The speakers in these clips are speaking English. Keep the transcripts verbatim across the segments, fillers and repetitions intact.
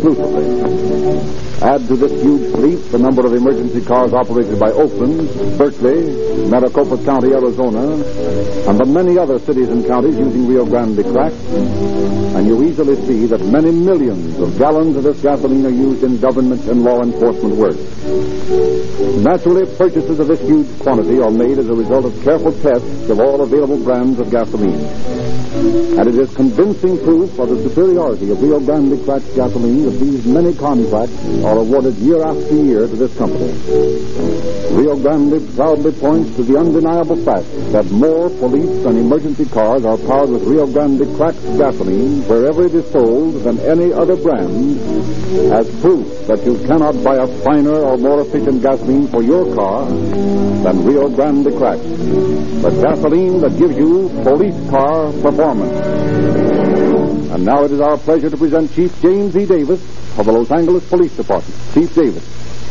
exclusively. Add to this huge fleet the number of emergency cars operated by Oakland, Berkeley, Maricopa County, Arizona, and the many other cities and counties using Rio Grande crack, and you easily see that many millions of gallons of this gasoline are used in government and law enforcement work. Naturally, purchases of this huge quantity are made as a result of careful tests of all available brands of gasoline. And it is convincing proof of the superiority of Rio Grande cracked gasoline that these many contracts are awarded year after year to this company. Rio Grande proudly points to the undeniable fact that more police and emergency cars are powered with Rio Grande cracked gasoline wherever it is sold than any other brand, as proof that you cannot buy a finer or more efficient gasoline for your car than Rio Grande cracked, the gasoline that gives you police car performance. And now it is our pleasure to present Chief James E. Davis of the Los Angeles Police Department. Chief Davis.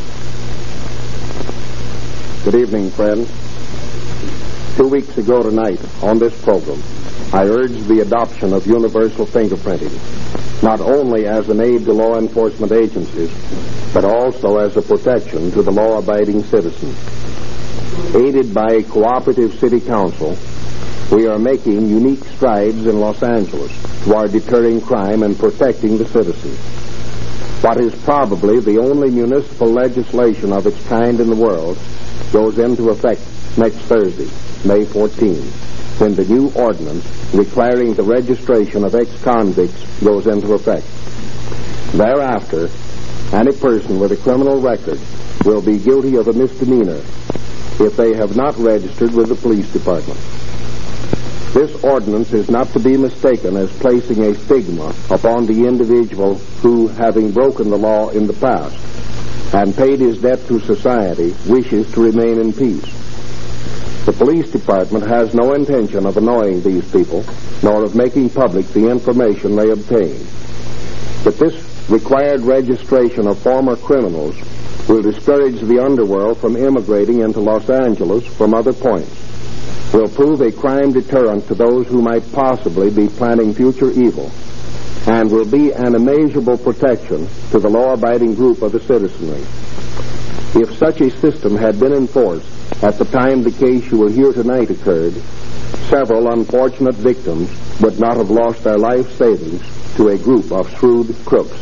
Good evening, friends. Two weeks ago tonight, on this program, I urged the adoption of universal fingerprinting, not only as an aid to law enforcement agencies, but also as a protection to the law-abiding citizens. Aided by a cooperative city council, we are making unique strides in Los Angeles toward deterring crime and protecting the citizens. What is probably the only municipal legislation of its kind in the world goes into effect next Thursday, May fourteenth, when the new ordinance requiring the registration of ex-convicts goes into effect. Thereafter, any person with a criminal record will be guilty of a misdemeanor if they have not registered with the police department. This ordinance is not to be mistaken as placing a stigma upon the individual who, having broken the law in the past and paid his debt to society, wishes to remain in peace. The police department has no intention of annoying these people, nor of making public the information they obtain. But this required registration of former criminals will discourage the underworld from immigrating into Los Angeles from other points, will prove a crime deterrent to those who might possibly be planning future evil, and will be an immeasurable protection to the law-abiding group of the citizenry. If such a system had been enforced at the time the case you will hear tonight occurred, several unfortunate victims would not have lost their life savings to a group of shrewd crooks.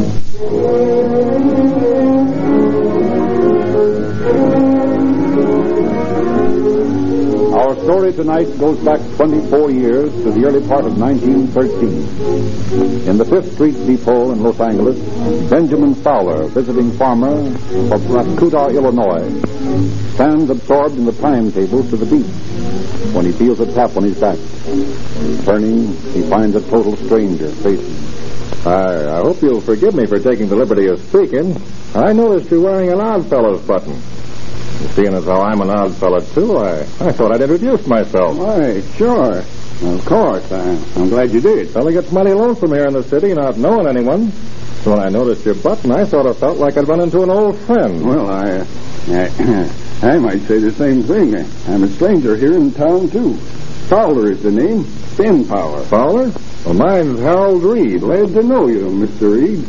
Our story tonight goes back twenty-four years to the early part of nineteen thirteen. In the Fifth Street Depot in Los Angeles, Benjamin Fowler, visiting farmer of Rascuta, Illinois, stands absorbed in the timetables to the beat when he feels a tap on his back. Turning, he finds a total stranger facing him. I, I hope you'll forgive me for taking the liberty of speaking. I noticed you're wearing an Oddfellows button. Seeing as how I'm an odd fellow, too, I, I thought I'd introduce myself. Why, sure. Of course. I, I'm glad you did. Fellow gets mighty lonesome here in the city, not knowing anyone. So when I noticed your button, I sort of felt like I'd run into an old friend. Well, I, I, I might say the same thing. I'm a stranger here in town, too. Fowler is the name. Ben Fowler. Fowler? Well, mine's Harold Reed. Glad to know you, Mister Reed.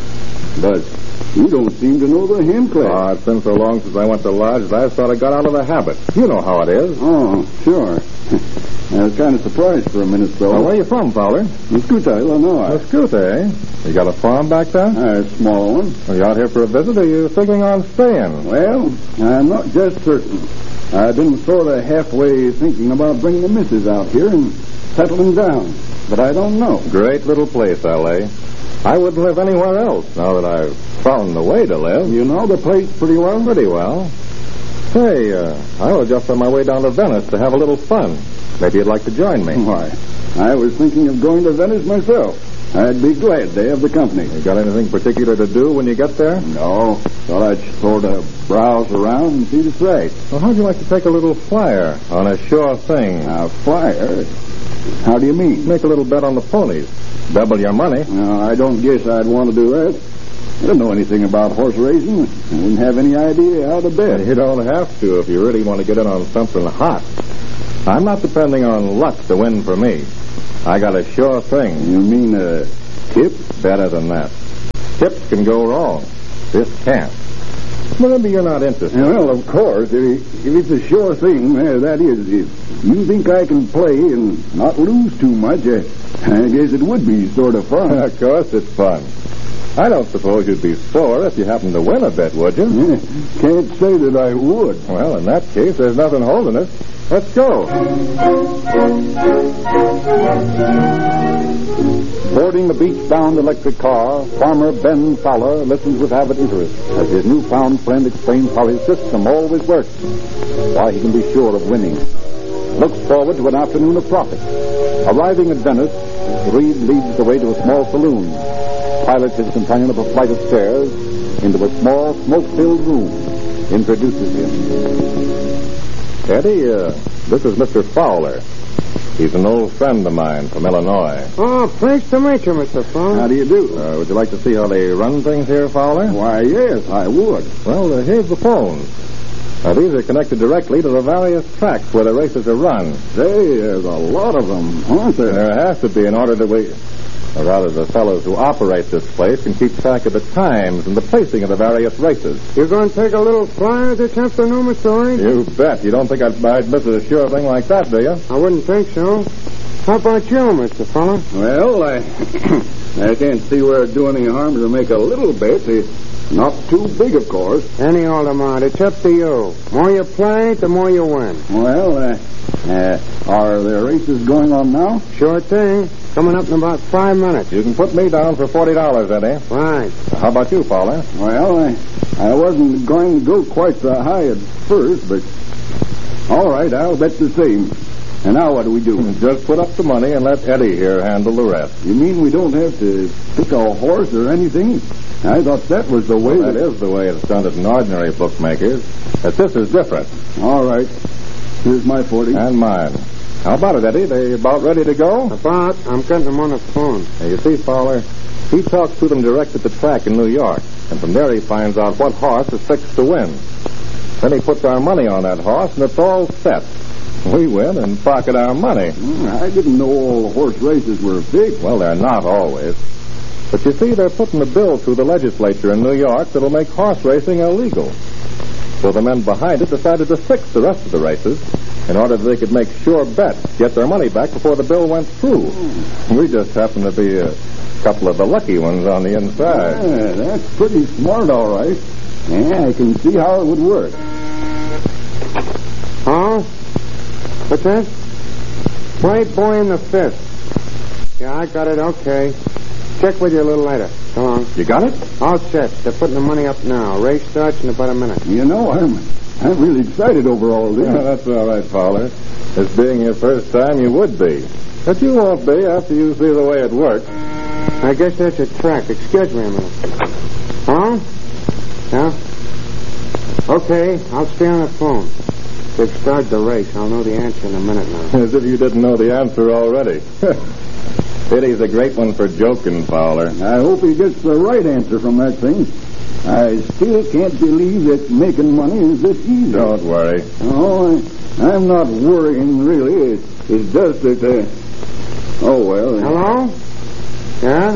But you don't seem to know the hen class. Oh, it's been so long since I went to lodge that I sort of got out of the habit. You know how it is. Oh, sure. I was kind of surprised for a minute, though. Well, where are you from, Fowler? Mascoutah, Illinois. Mascoutah, eh? You got a farm back there? A small one. Are you out here for a visit, or are you figuring on staying? Well, I'm not just certain. I've been sort of halfway thinking about bringing the missus out here and settling down, but I don't know. Great little place, L A. I wouldn't live anywhere else now that I've found the way to live. You know the place pretty well? Pretty well. Hey, uh, I was just on my way down to Venice to have a little fun. Maybe you'd like to join me. Why, I was thinking of going to Venice myself. I'd be glad to have the company. You got anything particular to do when you get there? No. Thought I'd sort of browse around and see the sights. Well, how'd you like to take a little flyer on a sure thing? A flyer? How do you mean? Make a little bet on the ponies. Double your money. No, I don't guess I'd want to do that. I don't know anything about horse racing. I wouldn't have any idea how to bet. You don't have to if you really want to get in on something hot. I'm not depending on luck to win for me. I got a sure thing. You mean a tip? Better than that. Tips can go wrong. This can't. Well, maybe you're not interested. Well, of course. If, if it's a sure thing, uh, that is. If you think I can play and not lose too much, uh, I guess it would be sort of fun. Of course it's fun. I don't suppose you'd be sore if you happened to win a bet, would you? Yeah, can't say that I would. Well, in that case, there's nothing holding us. Let's go. Boarding the beach-bound electric car, farmer Ben Fowler listens with avid interest as his newfound friend explains how his system always works, why he can be sure of winning. Looks forward to an afternoon of profit. Arriving at Venice, Reed leads the way to a small saloon, pilots his companion up a flight of stairs into a small, smoke-filled room, introduces him. Eddie, uh, this is Mister Fowler. He's an old friend of mine from Illinois. Oh, pleased to meet you, Mister Fowler. How do you do? Uh, would you like to see how they run things here, Fowler? Why, yes, I would. Well, uh, here's the phones. Now, these are connected directly to the various tracks where the races are run. Say, there's a lot of them, aren't there? There has to be in order to we... Or rather, the fellows who operate this place can keep track of the times and the placing of the various races. You going to take a little flyer this afternoon, Mister Reed? You bet. You don't think I'd, I'd miss a sure thing like that, do you? I wouldn't think so. How about you, Mister Fowler? Well, I, I can't see where it'd do any harm to make a little bet. It's not too big, of course. Any old amount. It's up to you. The more you play, the more you win. Well, uh, uh, are there races going on now? Sure thing. Coming up in about five minutes. You can put me down for forty dollars, Eddie. Right. How about you, Fowler? Well, I, I wasn't going to go quite so high at first, but all right, I'll bet the same. And now what do we do? Just put up the money and let Eddie here handle the rest. You mean we don't have to pick a horse or anything? I thought that was the way. Well, that is the way it's done at an ordinary bookmaker's. But this is different. All right. Here's my forty. And mine. How about it, Eddie? They about ready to go? About. I'm getting them on the phone. Now, you see, Fowler, he talks to them direct at the track in New York. And from there he finds out what horse is fixed to win. Then he puts our money on that horse, and it's all set. We win and pocket our money. Mm, I didn't know all horse races were fixed. Well, they're not always. But you see, they're putting a bill through the legislature in New York that'll make horse racing illegal. So the men behind it decided to fix the rest of the races in order that they could make sure bets, get their money back before the bill went through. We just happen to be a couple of the lucky ones on the inside. Yeah, that's pretty smart, all right. Yeah, I can see how it would work. Huh? What's that? Playboy in the fifth. Yeah, I got it. Okay. Check with you a little later. So long. You got it? All set. They're putting the money up now. Race starts in about a minute. You know, I'm I'm really excited over all this. Yeah, that's all right, Fowler. This being your first time, you would be. But you won't be after you see the way it works. I guess that's a track. Excuse me a minute. Huh? Yeah? Okay, I'll stay on the phone. They've started the race. I'll know the answer in a minute now. As if you didn't know the answer already. Eddie's a great one for joking, Fowler. I hope he gets the right answer from that thing. I still can't believe that making money is this easy. Don't worry. Oh, I, I'm not worrying, really. It, it's just that, uh, oh, well. Hello? Yeah?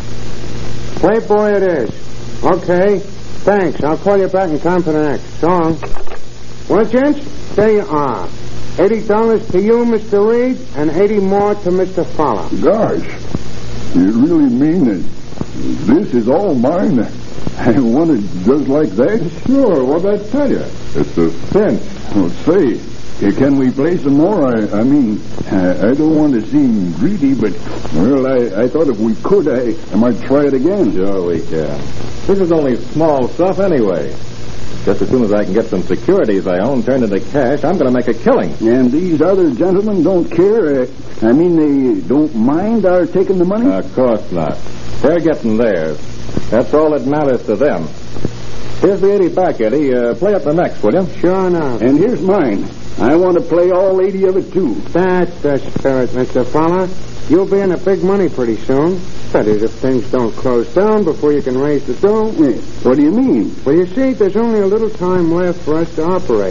Playboy it is. Okay. Thanks. I'll call you back in time for the next. So long. Well, gents, there you are. Eighty dollars to you, Mister Reed, and eighty more to Mister Fowler. Gosh, you really mean that this is all mine? I want it just like that? Sure, what'd I tell you? It's a cinch. Oh, say, uh, can we play some more? I, I mean, I, I don't want to seem greedy, but, well, I, I thought if we could, I, I might try it again. Sure we can. This is only small stuff anyway. Just as soon as I can get some securities I own turned into cash, I'm going to make a killing. And these other gentlemen don't care? Uh, I mean, they don't mind our taking the money? Uh, of course not. They're getting theirs. That's all that matters to them. Here's the eighty back, Eddie. Uh, play up the next, will you? Sure enough. And here's mine. I want to play all eighty of it, too. That's the spirit, Mister Fowler. You'll be in the big money pretty soon. That is, if things don't close down before you can raise the dough. Hey, what do you mean? Well, you see, there's only a little time left for us to operate.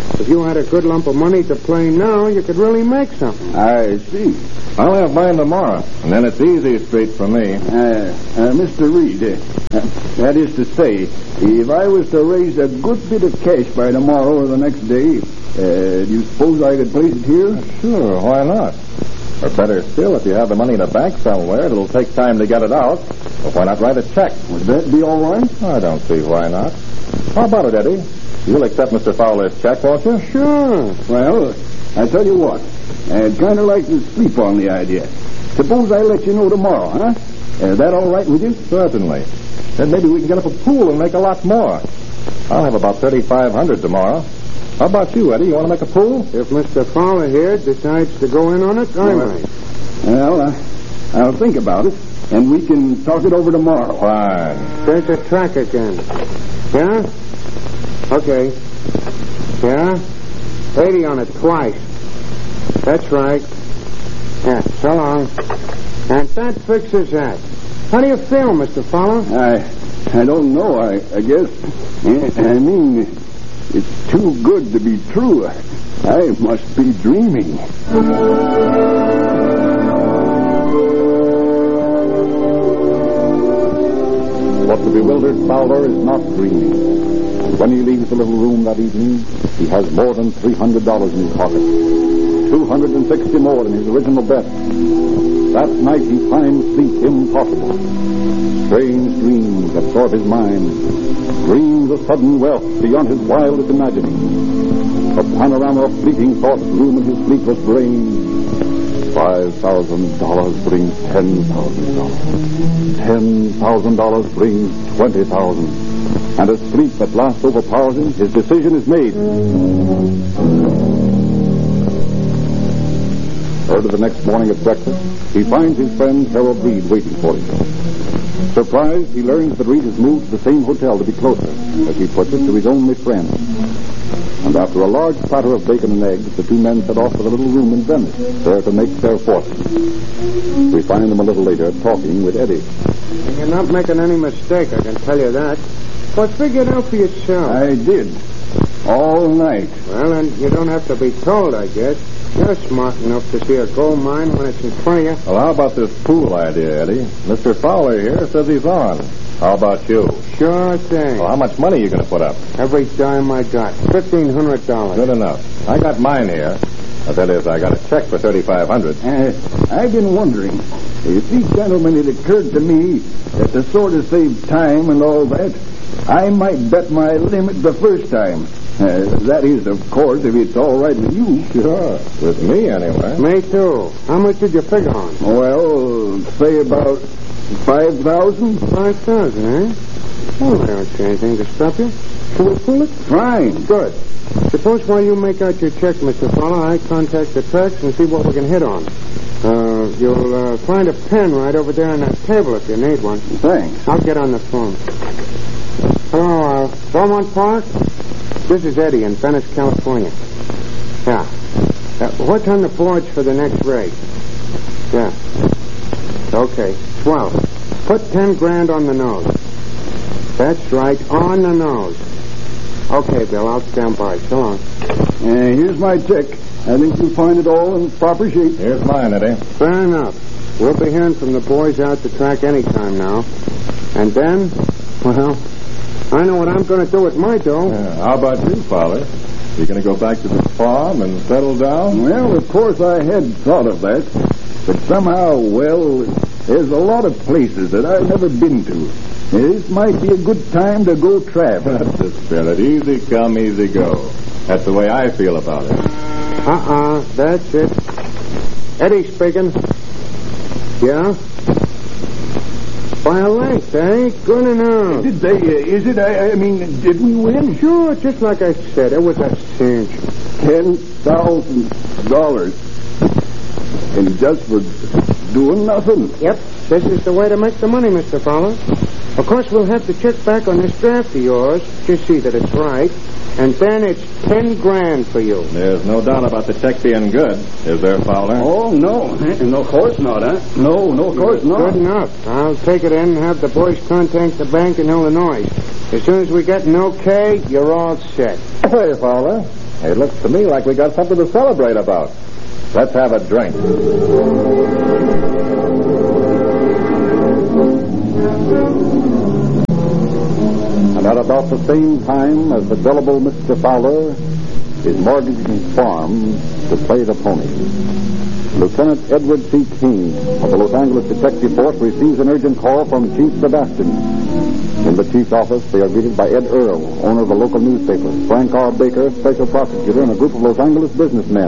If you had a good lump of money to play now, you could really make something. I see. I'll have mine tomorrow, and then it's easy street for me. Uh, uh, Mister Reed, uh, that is to say, if I was to raise a good bit of cash by tomorrow or the next day, uh, do you suppose I could place it here? Sure, why not? Or better still, if you have the money in a bank somewhere, it'll take time to get it out. Well, why not write a check? Would that be all right? I don't see why not. How about it, Eddie? You'll accept Mister Fowler's check, won't you? Sure. Well, I tell you what, I'd kind of like to sleep on the idea. Suppose I let you know tomorrow, huh? Is that all right with you? Certainly. Then maybe we can get up a pool and make a lot more. I'll have about thirty-five hundred tomorrow. How about you, Eddie? You want to make a pool? If Mister Fowler here decides to go in on it, I Well, might. Well, uh, I'll think about it, and we can talk it over tomorrow. Fine. There's a track again. Yeah? Okay. Yeah? eighty on it twice. That's right. Yeah, so long. And that fixes that. How do you feel, Mister Fowler? I I don't know, I, I guess. I mean, it's too good to be true. I must be dreaming. But the bewildered Fowler is not dreaming. When he leaves the little room that evening, he has more than three hundred dollars in his pocket. two hundred sixty more than his original bet. That night he finds sleep impossible. Strange dreams absorb his mind. Dreams of sudden wealth beyond his wildest imagining. A panorama of fleeting thoughts loom in his sleepless brain. Five thousand dollars brings ten thousand dollars. Ten thousand dollars brings twenty thousand. And as sleep at last overpowers him, his decision is made. Early the next morning at breakfast, he finds his friend Harold Reed waiting for him. Surprised, he learns that Reed has moved to the same hotel to be closer, as he puts it, to his only friend. And after a large platter of bacon and eggs, the two men set off for the little room in Venice, there to make their fortune. We find them a little later talking with Eddie. You're not making any mistake, I can tell you that. But figure it out for yourself. I did. All night. Well, and you don't have to be told, I guess. You're smart enough to see a gold mine when it's in front of you. Well, how about this pool idea, Eddie? Mister Fowler here says he's on. How about you? Sure thing. Well, how much money are you going to put up? Every dime I got. Fifteen hundred dollars. Good enough. I got mine here. Uh, that is, I got a check for thirty-five hundred. Uh, I've been wondering. You see, gentlemen, it occurred to me that to sort of save time and all that, I might bet my limit the first time. Uh, that is, of course, if it's all right with you. Sure. With me, anyway. Me, too. How much did you figure on? Well, say about five thousand. Five thousand, eh? Well, I don't see anything to stop you. Can we pull it? Fine. Good. Suppose while you make out your check, Mister Fowler, I contact the tracks and see what we can hit on. Uh, you'll uh, find a pen right over there on that table if you need one. Thanks. I'll get on the phone. Hello, uh, Beaumont Park? This is Eddie in Venice, California. Yeah. Uh, what's on the boards for the next race? Yeah. Okay. Twelve. Put ten grand on the nose. That's right, on the nose. Okay, Bill, I'll stand by. So long. Uh, here's my check. I think you'll find it all in proper shape. Here's mine, Eddie. Fair enough. We'll be hearing from the boys out the track any time now. And then, well, I know what I'm going to do with my dough. Yeah, how about you, Fowler? You going to go back to the farm and settle down? Well, of course I had thought of that. But somehow, well, there's a lot of places that I've never been to. This might be a good time to go travel. That's the spirit. Easy come, easy go. That's the way I feel about it. Uh-uh, that's it. Eddie speaking. Yeah? By a length, eh? Good enough. Did they, uh, is it, I, I mean, did we win? Sure, just like I said, it was a cinch. Ten thousand dollars. And just for doing nothing. Yep, this is the way to make the money, Mister Fowler. Of course, we'll have to check back on this draft of yours, just see that it's right. And then it's ten grand for you. There's no doubt about the check being good, is there, Fowler? Oh, no. No, of course not, huh? No, no, of course not. Good enough. I'll take it in and have the boys contact the bank in Illinois. As soon as we get an okay, you're all set. Say, Fowler, It looks to me like we got something to celebrate about. Let's have a drink. And at about the same time as the gullible Mister Fowler is mortgaging his farm to play the pony, Lieutenant Edward C. King of the Los Angeles Detective Force receives an urgent call from Chief Sebastian. In the chief's office, they are greeted by Ed Earl, owner of the local newspaper, Frank R. Baker, special prosecutor, and a group of Los Angeles businessmen.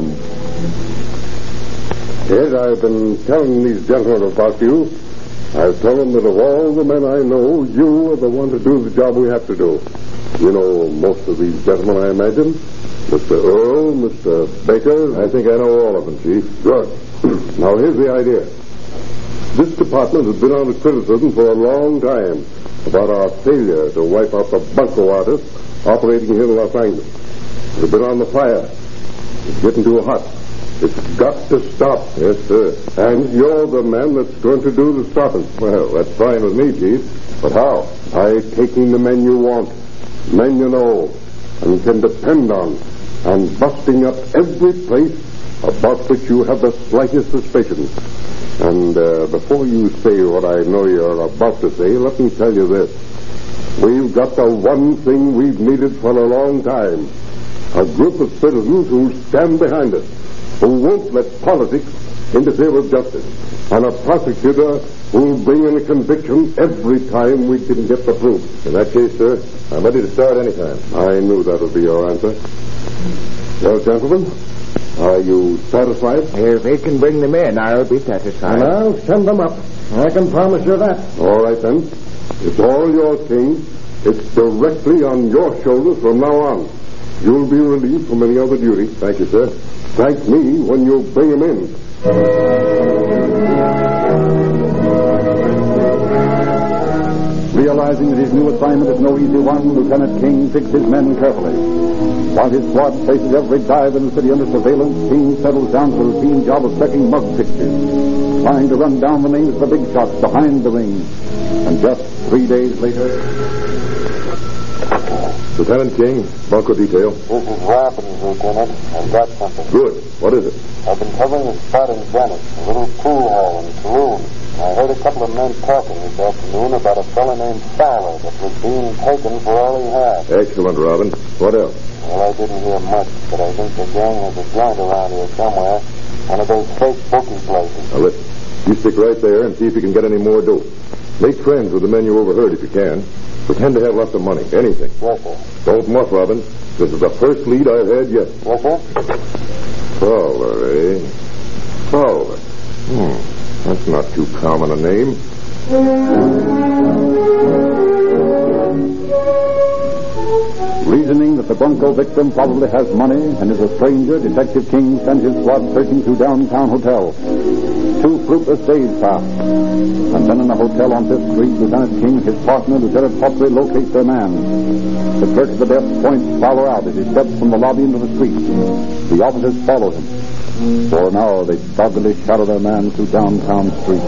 Ed, I've been telling these gentlemen about you. I've told them that of all the men I know, you are the one to do the job we have to do. You know most of these gentlemen, I imagine. Mister Earl, Mister Baker. I think I know all of them, Chief. Good. Now, here's the idea. This department has been under criticism for a long time about our failure to wipe out the bunco artists operating here in Los Angeles. We've been on the fire. It's getting too hot. It's got to stop. Yes, sir. And you're the man that's going to do the stopping. Well, that's fine with me, Chief. But how? By taking the men you want, men you know, and can depend on, and busting up every place about which you have the slightest suspicion. And uh, before you say what I know you're about to say, let me tell you this. We've got the one thing we've needed for a long time. A group of citizens who stand behind us, who won't let politics interfere with justice, and a prosecutor who'll bring in a conviction every time we can get the proof. In that case, sir, I'm ready to start any time. I knew that would be your answer. Well, gentlemen, are you satisfied? If they can bring them in, I'll be satisfied. And I'll send them up. I can promise you that. All right, then. It's all yours, King. It's directly on your shoulders from now on. You'll be relieved from any other duty. Thank you, sir. Thank me when you bring him in. Realizing that his new assignment is no easy one, Lieutenant King picks his men carefully. While his squad places every dive in the city under surveillance, King settles down to the routine job of checking mug pictures, trying to run down the names of the big shots behind the ring. And just three days later... Lieutenant King, bunco detail. This is Robbins, Lieutenant. I've got something. Good. What is it? I've been covering a spot in Greenwich, a little pool hall and saloon. I heard a couple of men talking this afternoon about a fellow named Fowler that was being taken for all he had. Excellent, Robin. What else? Well, I didn't hear much, but I think the gang has a joint around here somewhere. One of those fake bookie places. Now, listen. You stick right there and see if you can get any more dough. Make friends with the men you overheard if you can. Pretend to have lots of money. Anything. Yes, sir. Don't muff, Robin. This is the first lead I've had yet. Yes, sir. Fowler, eh? Fowler. Hmm. That's not too common a name. Reasoning that the bunco victim probably has money and is a stranger, Detective King sent his squad searching through downtown hotels. Two fruitless days passed. And then in a hotel on Fifth Street, Lieutenant King and his partner, Lieutenant Hawtrey, locate their man. The clerk at the desk points Fowler out as he steps from the lobby into the street. The officers follow him. For an hour, they doggedly shadow their man through downtown streets.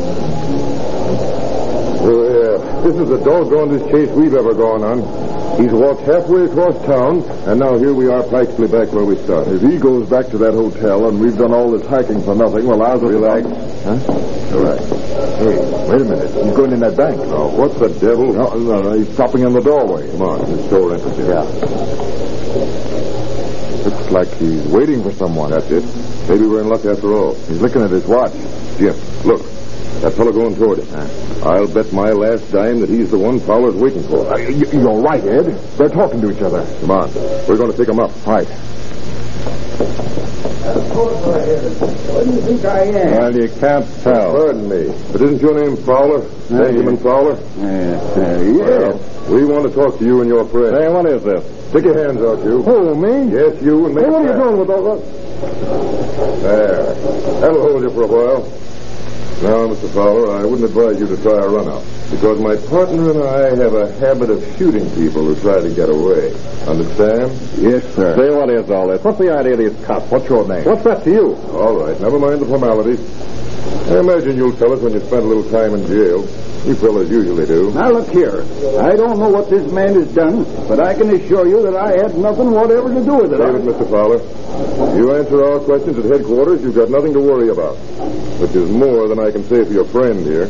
Oh, yeah. This is the doggonest chase we've ever gone on. He's walked halfway across town, and now here we are practically back where we started. If he goes back to that hotel and we've done all this hiking for nothing, well, I'll relax. Huh? All right. Hey, wait a minute. He's going in that bank. Oh, what the devil? No, no, no, he's stopping in the doorway. Come on, his store entrance. Yeah. Looks like he's waiting for someone. That's it. Maybe we're in luck after all. He's looking at his watch. Jim, look. That fellow going toward him. Huh? I'll bet my last dime that he's the one Fowler's waiting for. Uh, you're right, Ed. They're talking to each other. Come on. We're going to pick him up. Right. What do you think I am? Well, you can't tell. Pardon me, but isn't your name Fowler? Benjamin Fowler? Uh, uh, yeah. Well, we want to talk to you and your friend. Hey, what is this? Stick your hands out, you. Who, me? Yes, you, and make Hey, what it are you fast. doing with all that? There. That'll hold you for a while. Now, Mister Fowler, I wouldn't advise you to try a run-out, because my partner and I have a habit of shooting people who try to get away. Understand? Yes, sir. Say, what is all this? What's the idea of these cops? What's your name? What's that to you? All right, never mind the formalities. I imagine you'll tell us when you spent a little time in jail. You fellas usually do. Now, look here. I don't know what this man has done, but I can assure you that I had nothing whatever to do with it. Save it, Mister Fowler. You answer our questions at headquarters, you've got nothing to worry about. Which is more than I can say for your friend here.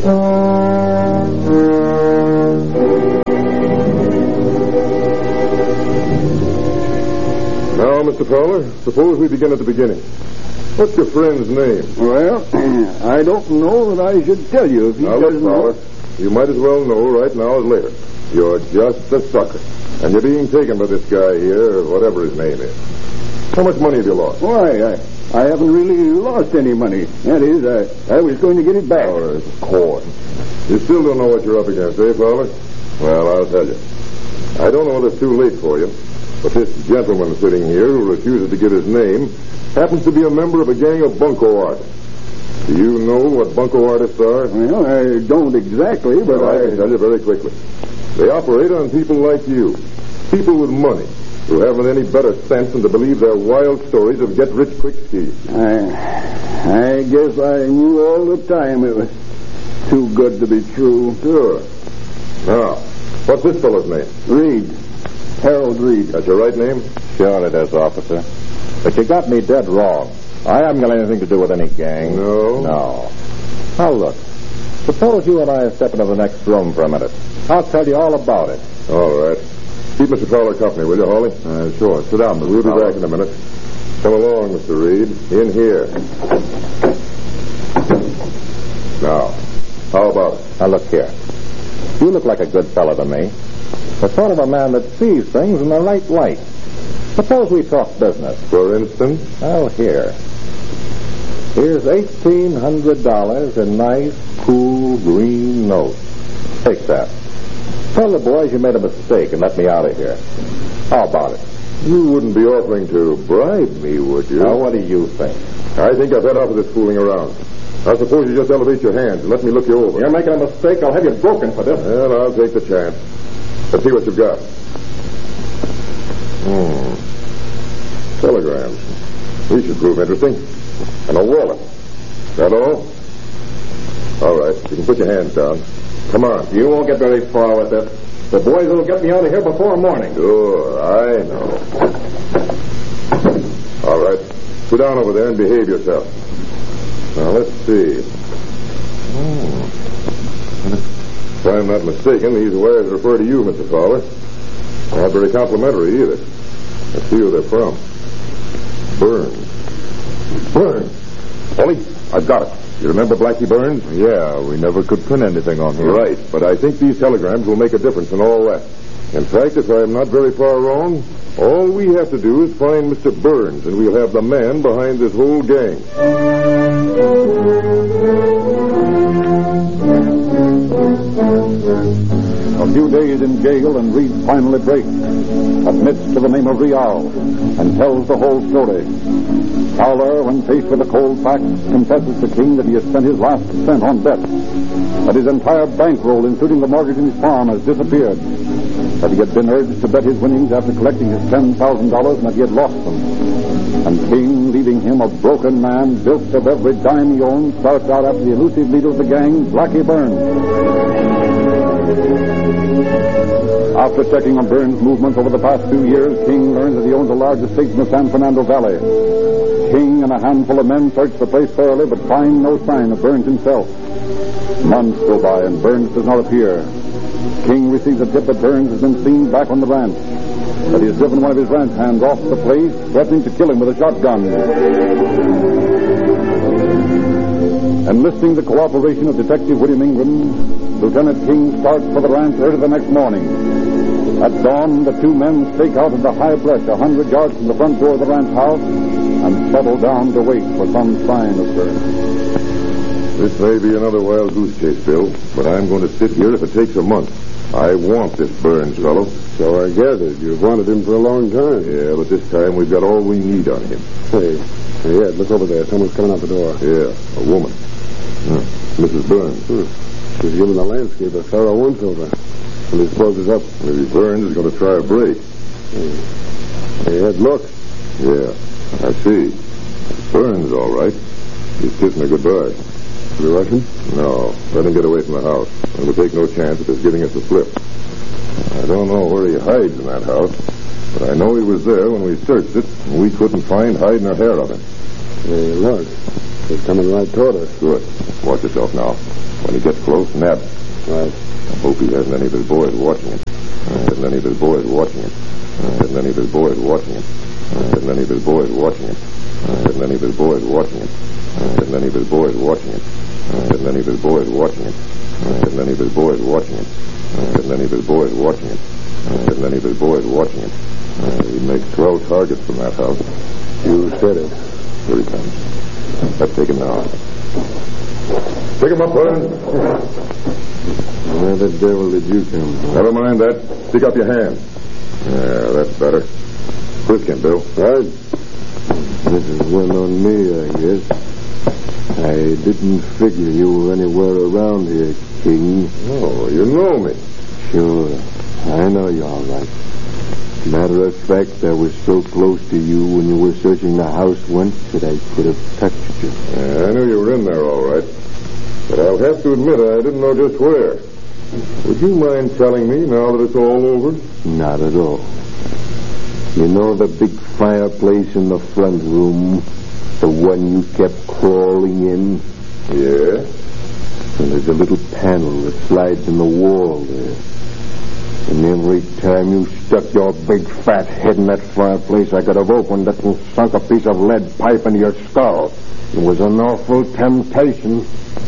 Now, Mister Fowler, suppose we begin at the beginning. What's your friend's name? Well, I don't know that I should tell you if he Now, look, doesn't know. Fowler, you might as well know right now as later. You're just a sucker. And you're being taken by this guy here, whatever his name is. How much money have you lost? Why, I, I haven't really lost any money. That is, I, I was going to get it back. Oh, of course. You still don't know what you're up against, eh, Fowler? Well, I'll tell you. I don't know whether it's too late for you, but this gentleman sitting here who refuses to give his name happens to be a member of a gang of bunco artists. Do you know what bunco artists are? Well, I don't exactly, but Well, I I... can tell you very quickly. They operate on people like you, people with money, who haven't any better sense than to believe their wild stories of get-rich-quick schemes. I, I guess I knew all the time it was too good to be true. Sure. Now, what's this fellow's name? Reed. Harold Reed. That's your right name? Sure it is, officer. But you got me dead wrong. I haven't got anything to do with any gang. No? No. Now, look. Suppose you and I step into the next room for a minute. I'll tell you all about it. All right. Keep Mister Fowler company, will you, Hawley? Uh, sure. Sit down, We'll be back in a minute. Come along, Mister Reed. In here. Now, how about it? Now, look here. You look like a good fellow to me. The sort of a man that sees things in the right light. Suppose we talk business. For instance? Oh, here. Here's eighteen hundred dollars in nice, cool, green notes. Take that. Tell the boys you made a mistake and let me out of here. How about it? You wouldn't be offering to bribe me, would you? Now, what do you think? I think I've had enough of this fooling around. I suppose you just elevate your hands and let me look you over. You're making a mistake. I'll have you broken for this. Well, I'll take the chance. Let's see what you've got. Hmm. Telegrams. These should prove interesting. And a wallet. That all? All right. You can put your hands down. Come on. You won't get very far with this. The boys will get me out of here before morning. Sure, I know. All right. Sit down over there and behave yourself. Now, let's see. Hmm. If I'm not mistaken, these wires refer to you, Mister Fowler. Not very complimentary either. Let's see who they're from. Burns. Burns. Ollie, I've got it. You remember Blackie Burns? Yeah, we never could pin anything on him. Right, but I think these telegrams will make a difference in all that. In fact, if I'm not very far wrong, all we have to do is find Mister Burns, and we'll have the man behind this whole gang. A few days in jail, and Reed finally breaks, admits to the name of Rial, and tells the whole story. Fowler, when faced with the cold facts, confesses to King that he has spent his last cent on bets, that his entire bankroll, including the mortgage in his farm, has disappeared, that he had been urged to bet his winnings after collecting his ten thousand dollars and that he had lost them. And King, leaving him a broken man, built of every dime he owned, starts out after the elusive leader of the gang, Blackie Burns. After checking on Burns' movements over the past two years, King learns that he owns a large estate in the San Fernando Valley. King and a handful of men search the place thoroughly, but find no sign of Burns himself. Months go by, and Burns does not appear. King receives a tip that Burns has been seen back on the ranch, that he has driven one of his ranch hands off the place, threatening to kill him with a shotgun. Enlisting the cooperation of Detective William Ingram, Lieutenant King starts for the ranch early the next morning. At dawn, the two men stake out in the high brush a hundred yards from the front door of the ranch house and settle down to wait for some sign of Burns. This may be another wild goose chase, Bill, but I'm going to sit here if it takes a month. I want this Burns fellow. So I gathered. You've wanted him for a long time. Yeah, but this time we've got all we need on him. Hey, hey, Ed, look over there. Someone's coming out the door. Yeah, a woman. Hmm. Missus Burns. Hmm. She's giving the landscape a thorough once-over. And he closes up. Maybe Burns is going to try a break. Hey, hey Ed, look. Yeah, I see. Burns, all right. He's kissing her goodbye. The Russian? No. Let him get away from the house. And we'll take no chance of his giving us the slip. I don't know where he hides in that house, but I know he was there when we searched it, and we couldn't find hide nor hair of him. Hey, look. He's coming right toward us. Good. Watch yourself now. When he gets close, nab him. Right. I hope he hasn't any of his boys watching him. Hasn't any of his boys watching him. Hasn't any of his boys watching him. Hasn't any of his boys watching him. Hasn't any of his boys watching him. Hasn't any of his boys watching him. Hasn't any of his boys watching him. Hasn't any of his boys watching him. Hasn't any of his boys watching him. Hasn't any of his boys watching him. He makes twelve targets from that house. You said it. Here he comes. Let's take him now. Pick him up, Burns. Where the devil did you come from? Never mind that. Stick up your hand. Yeah, that's better. Frisk him, Bill. Right. This is one on me, I guess. I didn't figure you were anywhere around here, King. Oh, you know me. Sure. I know you all right. Matter of fact, I was so close to you when you were searching the house once that I could have touched you. Yeah, I knew you were in there all right. But I'll have to admit I didn't know just where. Would you mind telling me now that it's all over? Not at all. You know the big fireplace in the front room? The one you kept crawling in? Yeah. And there's a little panel that slides in the wall there. And every time you stuck your big fat head in that fireplace, I could have opened it and sunk a piece of lead pipe into your skull. It was an awful temptation.